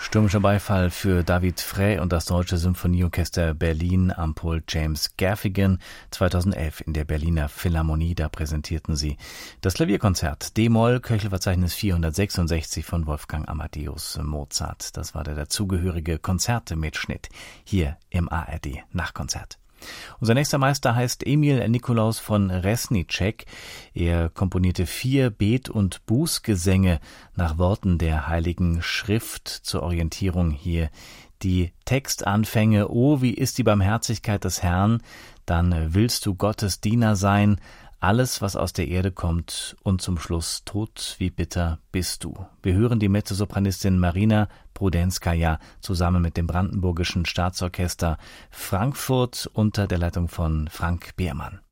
Stürmischer Beifall für David Fray und das Deutsche Symphonieorchester Berlin am Paul James Gaffigan 2011 in der Berliner Philharmonie. Da präsentierten sie das Klavierkonzert D-Moll, Köchelverzeichnis 466 von Wolfgang Amadeus Mozart. Das war der dazugehörige Konzertemitschnitt hier im ARD Nachtkonzert. Unser nächster Meister heißt Emil Nikolaus von Resnicek. Er komponierte 4 Bet- und Bußgesänge nach Worten der Heiligen Schrift. Zur Orientierung hier die Textanfänge: O, wie ist die Barmherzigkeit des Herrn, dann willst du Gottes Diener sein, alles, was aus der Erde kommt, und zum Schluss Tod, wie bitter bist du. Wir hören die Mezzosopranistin Marina Prudenskaya zusammen mit dem Brandenburgischen Staatsorchester Frankfurt unter der Leitung von Frank Beermann.